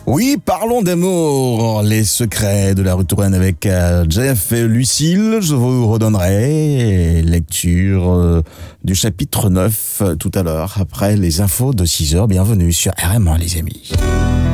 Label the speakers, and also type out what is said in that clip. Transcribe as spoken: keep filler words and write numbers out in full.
Speaker 1: Oui, parlons d'amour, les secrets de la rue Touraine avec euh, Jeff et Lucille. Je vous redonnerai lecture euh, du chapitre neuf euh, tout à l'heure, après les infos de six heures. Bienvenue sur R M un, les amis.